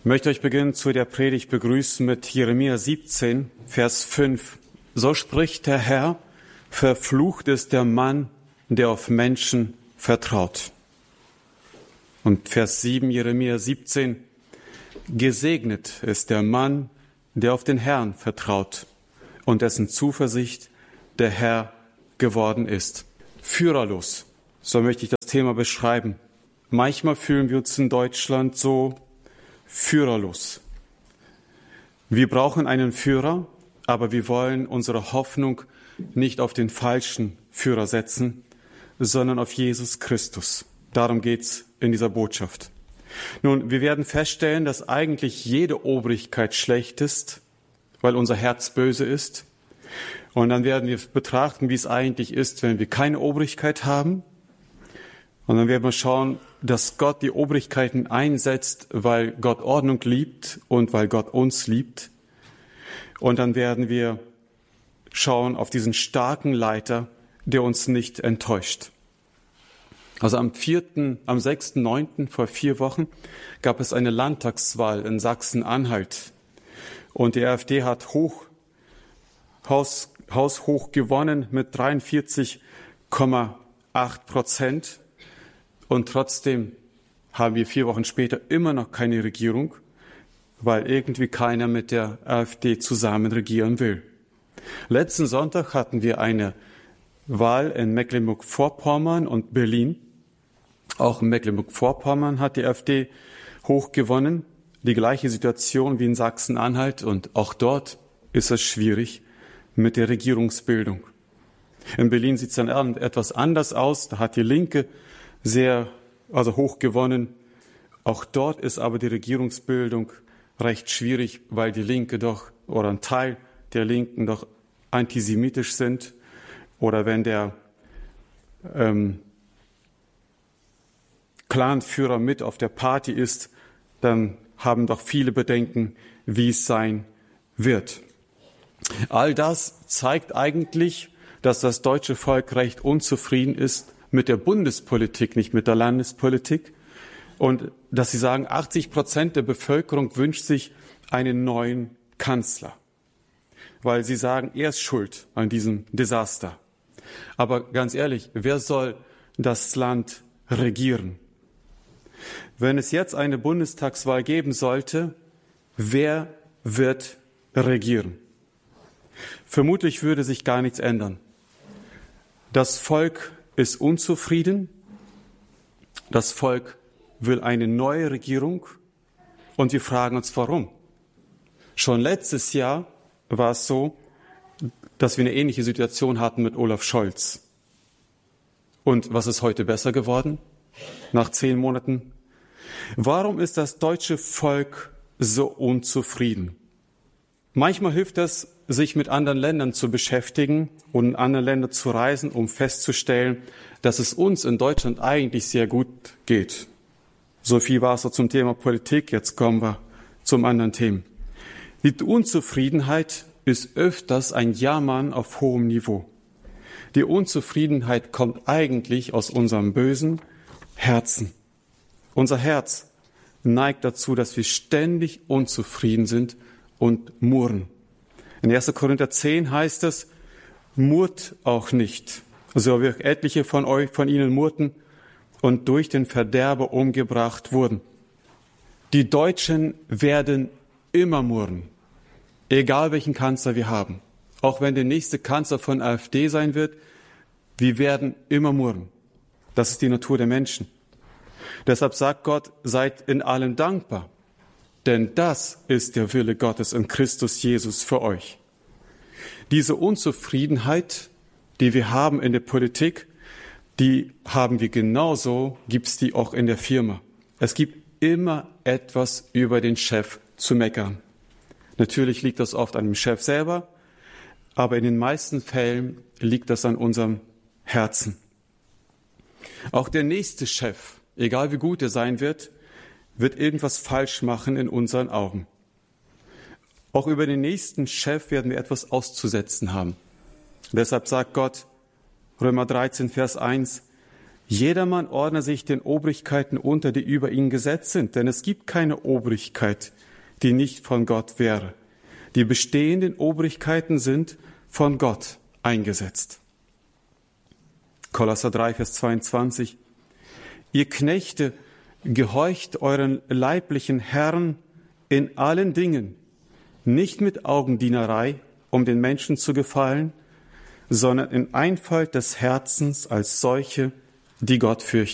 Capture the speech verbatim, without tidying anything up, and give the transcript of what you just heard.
Ich möchte euch beginnen zu der Predigt begrüßen mit Jeremia siebzehn, Vers fünf. So spricht der Herr, verflucht ist der Mann, der auf Menschen vertraut. Und Vers sieben, Jeremia siebzehn, gesegnet ist der Mann, der auf den Herrn vertraut und dessen Zuversicht der Herr geworden ist. Führerlos, so möchte ich das Thema beschreiben. Manchmal fühlen wir uns in Deutschland so führerlos. Wir brauchen einen Führer, aber wir wollen unsere Hoffnung nicht auf den falschen Führer setzen, sondern auf Jesus Christus. Darum geht's in dieser Botschaft. Nun, wir werden feststellen, dass eigentlich jede Obrigkeit schlecht ist, weil unser Herz böse ist. Und dann werden wir betrachten, wie es eigentlich ist, wenn wir keine Obrigkeit haben. Und dann werden wir schauen, dass Gott die Obrigkeiten einsetzt, weil Gott Ordnung liebt und weil Gott uns liebt. Und dann werden wir schauen auf diesen starken Leiter, der uns nicht enttäuscht. Also am vierten, am sechsten neunten vor vier Wochen gab es eine Landtagswahl in Sachsen-Anhalt. Und die AfD hat hoch, Haus, haushoch gewonnen mit dreiundvierzig Komma acht Prozent. Und trotzdem haben wir vier Wochen später immer noch keine Regierung, weil irgendwie keiner mit der AfD zusammen regieren will. Letzten Sonntag hatten wir eine Wahl in Mecklenburg-Vorpommern und Berlin. Auch in Mecklenburg-Vorpommern hat die AfD hoch gewonnen. Die gleiche Situation wie in Sachsen-Anhalt. Und auch dort ist es schwierig mit der Regierungsbildung. In Berlin sieht es dann etwas anders aus. Da hat die Linke sehr, also hoch gewonnen. Auch dort ist aber die Regierungsbildung recht schwierig, weil die Linke doch, oder ein Teil der Linken doch antisemitisch sind. Oder wenn der ähm, Clanführer mit auf der Party ist, dann haben doch viele Bedenken, wie es sein wird. All das zeigt eigentlich, dass das deutsche Volk recht unzufrieden ist mit der Bundespolitik, nicht mit der Landespolitik. Und dass sie sagen, achtzig Prozent der Bevölkerung wünscht sich einen neuen Kanzler. Weil sie sagen, er ist schuld an diesem Desaster. Aber ganz ehrlich, wer soll das Land regieren? Wenn es jetzt eine Bundestagswahl geben sollte, wer wird regieren? Vermutlich würde sich gar nichts ändern. Das Volk ist unzufrieden. Das Volk will eine neue Regierung. Und wir fragen uns, warum? Schon letztes Jahr war es so, dass wir eine ähnliche Situation hatten mit Olaf Scholz. Und was ist heute besser geworden? Nach zehn Monaten? Warum ist das deutsche Volk so unzufrieden? Manchmal hilft es, sich mit anderen Ländern zu beschäftigen und in andere Länder zu reisen, um festzustellen, dass es uns in Deutschland eigentlich sehr gut geht. So viel war es so zum Thema Politik, jetzt kommen wir zum anderen Thema. Die Unzufriedenheit ist öfters ein Jammern auf hohem Niveau. Die Unzufriedenheit kommt eigentlich aus unserem bösen Herzen. Unser Herz neigt dazu, dass wir ständig unzufrieden sind und murren. In erster Korinther zehn heißt es, murrt auch nicht. So wie etliche von euch, von ihnen murrten und durch den Verderber umgebracht wurden. Die Deutschen werden immer murren, egal welchen Kanzler wir haben. Auch wenn der nächste Kanzler von AfD sein wird, wir werden immer murren. Das ist die Natur der Menschen. Deshalb sagt Gott, seid in allem dankbar. Denn das ist der Wille Gottes in Christus Jesus für euch. Diese Unzufriedenheit, die wir haben in der Politik, die haben wir genauso, gibt's die auch in der Firma. Es gibt immer etwas über den Chef zu meckern. Natürlich liegt das oft an dem Chef selber, aber in den meisten Fällen liegt das an unserem Herzen. Auch der nächste Chef, egal wie gut er sein wird, wird irgendwas falsch machen in unseren Augen. Auch über den nächsten Chef werden wir etwas auszusetzen haben. Deshalb sagt Gott, Römer dreizehn, Vers eins, Jedermann ordne sich den Obrigkeiten unter, die über ihn gesetzt sind, denn es gibt keine Obrigkeit, die nicht von Gott wäre. Die bestehenden Obrigkeiten sind von Gott eingesetzt. Kolosser drei, Vers zweiundzwanzig. Ihr Knechte, gehorcht euren leiblichen Herren in allen Dingen, nicht mit Augendienerei, um den Menschen zu gefallen, sondern in Einfalt des Herzens als solche, die Gott fürchten.